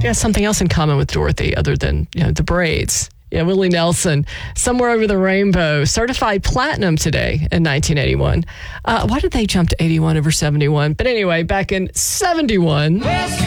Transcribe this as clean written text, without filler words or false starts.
She has something else in common with Dorothy other than, the braids. Yeah, Willie Nelson, Somewhere Over the Rainbow, certified platinum today in 1981. Why did they jump to 81 over 71? But anyway, back in 71.